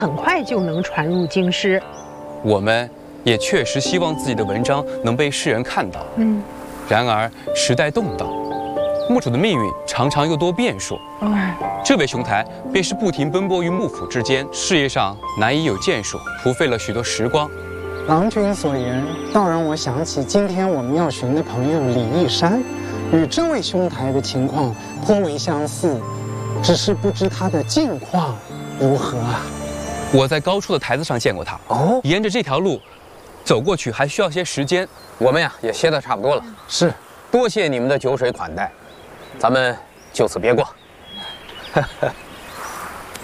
很快就能传入京师。 我们也确实希望自己的文章能被世人看到。然而时代动荡，墓主的命运常常又多变数。这位兄台便是不停奔波于幕府之间，事业上难以有建树，徒费了许多时光。 郎君所言，倒让我想起今天我们要寻的朋友李义山，与这位兄台的情况颇为相似，只是不知他的近况如何啊？ 我在高处的台子上见过他。沿着这条路走过去还需要些时间。 我们呀也歇得差不多了。 是， 多谢你们的酒水款待，咱们就此别过。